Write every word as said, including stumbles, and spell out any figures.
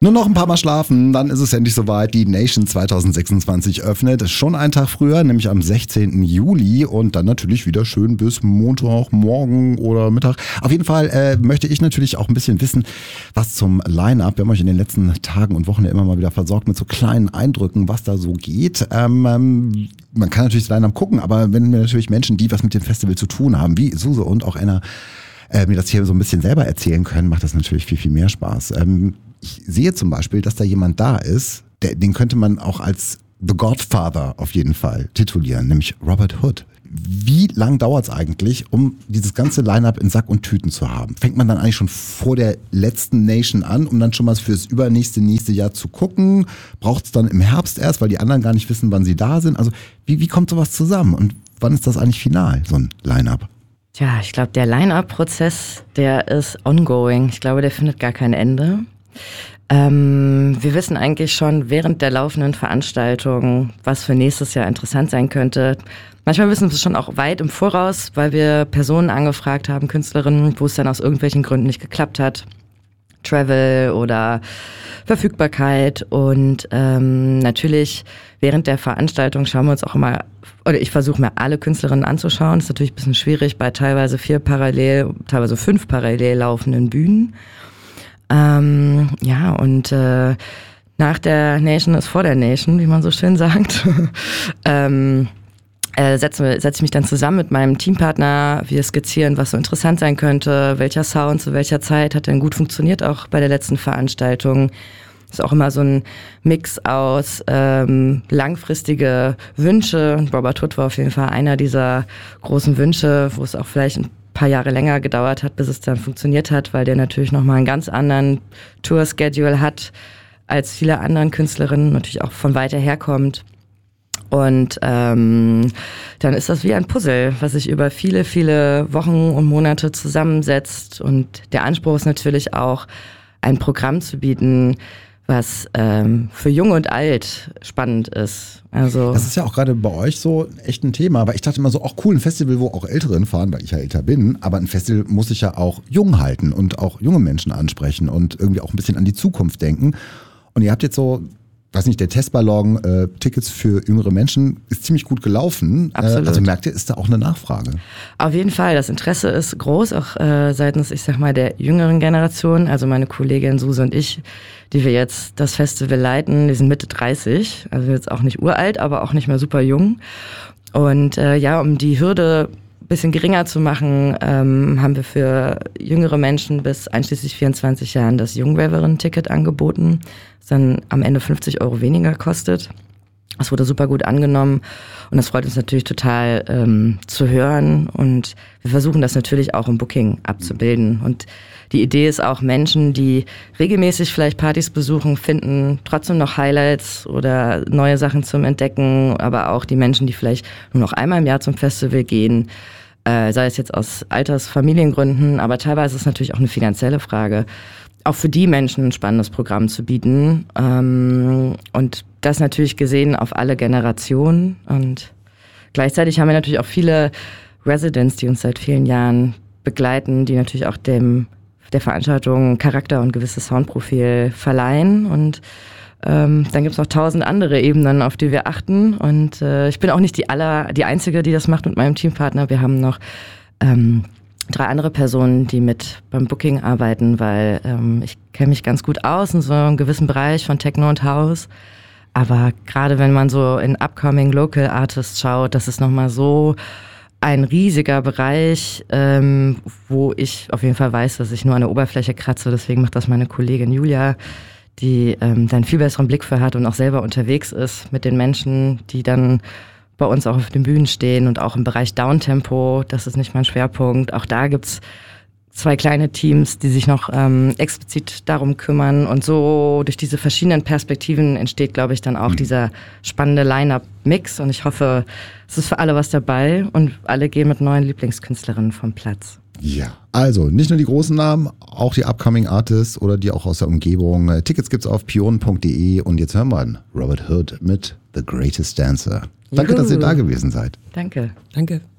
Nur noch ein paar Mal schlafen, dann ist es endlich soweit. Die Nation zwanzig sechsundzwanzig öffnet. Schon einen Tag früher, nämlich am sechzehnten Juli. Und dann natürlich wieder schön bis Montag, morgen oder Mittag. Auf jeden Fall äh, möchte ich natürlich auch ein bisschen wissen, was zum Line-Up. Wir haben euch in den letzten Tagen und Wochen ja immer mal wieder versorgt mit so kleinen Eindrücken, was da so geht. Ähm, ähm, man kann natürlich das Line-Up gucken, aber wenn wir natürlich Menschen, die was mit dem Festival zu tun haben, wie Suse und auch Anna, äh, mir das hier so ein bisschen selber erzählen können, macht das natürlich viel, viel mehr Spaß. Ähm, Ich sehe zum Beispiel, dass da jemand da ist, der, den könnte man auch als The Godfather auf jeden Fall titulieren, nämlich Robert Hood. Wie lang dauert es eigentlich, um dieses ganze Line-Up in Sack und Tüten zu haben? Fängt man dann eigentlich schon vor der letzten Nation an, um dann schon mal fürs übernächste, nächste Jahr zu gucken? Braucht es dann im Herbst erst, weil die anderen gar nicht wissen, wann sie da sind? Also wie, wie kommt sowas zusammen und wann ist das eigentlich final, so ein Line-Up? Tja, ich glaube, der Line-Up-Prozess, der ist ongoing. Ich glaube, der findet gar kein Ende. Ähm, wir wissen eigentlich schon während der laufenden Veranstaltung, was für nächstes Jahr interessant sein könnte. Manchmal wissen wir es schon auch weit im Voraus, weil wir Personen angefragt haben, Künstlerinnen, wo es dann aus irgendwelchen Gründen nicht geklappt hat. Travel oder Verfügbarkeit. Und ähm, natürlich während der Veranstaltung schauen wir uns auch immer, oder ich versuche mir alle Künstlerinnen anzuschauen. Das ist natürlich ein bisschen schwierig bei teilweise vier parallel, teilweise fünf parallel laufenden Bühnen. Ähm, ja, und äh, nach der Nation ist vor der Nation, wie man so schön sagt. ähm, äh, setze setz ich mich dann zusammen mit meinem Teampartner. Wir skizzieren, was so interessant sein könnte, welcher Sound zu welcher Zeit hat denn gut funktioniert, auch bei der letzten Veranstaltung. Das ist auch immer so ein Mix aus ähm, langfristige Wünsche. Robert Hood war auf jeden Fall einer dieser großen Wünsche, wo es auch vielleicht ein paar Jahre länger gedauert hat, bis es dann funktioniert hat, weil der natürlich nochmal einen ganz anderen Tour-Schedule hat als viele anderen Künstlerinnen, natürlich auch von weiter herkommt. Und ähm, dann ist das wie ein Puzzle, was sich über viele, viele Wochen und Monate zusammensetzt. Und der Anspruch ist natürlich auch, ein Programm zu bieten, was ähm, für Jung und Alt spannend ist. Also das ist ja auch gerade bei euch so echt ein Thema, weil ich dachte immer so, auch cool, ein Festival, wo auch Ältere hinfahren, weil ich ja älter bin, aber ein Festival muss sich ja auch jung halten und auch junge Menschen ansprechen und irgendwie auch ein bisschen an die Zukunft denken. Und ihr habt jetzt so, weiß nicht, der Testballon, äh, Tickets für jüngere Menschen ist ziemlich gut gelaufen. Absolut. Äh, also merkt ihr, ist da auch eine Nachfrage? Auf jeden Fall, das Interesse ist groß, auch äh, seitens, ich sag mal, der jüngeren Generation. Also meine Kollegin Suse und ich, die wir jetzt das Festival leiten, die sind Mitte dreißig, also jetzt auch nicht uralt, aber auch nicht mehr super jung. Und äh, ja, um die Hürde ein bisschen geringer zu machen, ähm, haben wir für jüngere Menschen bis einschließlich vierundzwanzig Jahren das Jungraverinnen-Ticket angeboten, das dann am Ende fünfzig Euro weniger kostet. Das wurde super gut angenommen und das freut uns natürlich total ähm, zu hören, und wir versuchen das natürlich auch im Booking abzubilden. Und die Idee ist auch, Menschen, die regelmäßig vielleicht Partys besuchen, finden trotzdem noch Highlights oder neue Sachen zum Entdecken, aber auch die Menschen, die vielleicht nur noch einmal im Jahr zum Festival gehen, äh, sei es jetzt aus Alters-, Familiengründen, aber teilweise ist es natürlich auch eine finanzielle Frage, auch für die Menschen ein spannendes Programm zu bieten. Ähm, und das natürlich gesehen auf alle Generationen. Und gleichzeitig haben wir natürlich auch viele Residents, die uns seit vielen Jahren begleiten, die natürlich auch dem der Veranstaltung Charakter und gewisses Soundprofil verleihen. Und ähm, dann gibt es noch tausend andere Ebenen, auf die wir achten. Und äh, ich bin auch nicht die aller, die Einzige, die das macht mit meinem Teampartner. Wir haben noch ähm, drei andere Personen, die mit beim Booking arbeiten, weil ähm, ich kenne mich ganz gut aus in so einem gewissen Bereich von Techno und House. Aber gerade wenn man so in Upcoming Local Artists schaut, das ist nochmal so ein riesiger Bereich, ähm, wo ich auf jeden Fall weiß, dass ich nur an der Oberfläche kratze. Deswegen macht das meine Kollegin Julia, die ähm, da einen viel besseren Blick für hat und auch selber unterwegs ist mit den Menschen, die dann bei uns auch auf den Bühnen stehen, und auch im Bereich Downtempo, das ist nicht mein Schwerpunkt. Auch da gibt's zwei kleine Teams, die sich noch ähm, explizit darum kümmern, und so durch diese verschiedenen Perspektiven entsteht, glaube ich, dann auch mhm. dieser spannende Line-Up-Mix, und ich hoffe, es ist für alle was dabei und alle gehen mit neuen Lieblingskünstlerinnen vom Platz. Ja, also nicht nur die großen Namen, auch die Upcoming Artists oder die auch aus der Umgebung. Tickets gibt's auf pionen punkt de, und jetzt hören wir an Robert Hood mit The Greatest Dancer. Danke, Juhu. Dass ihr da gewesen seid. Danke. Danke.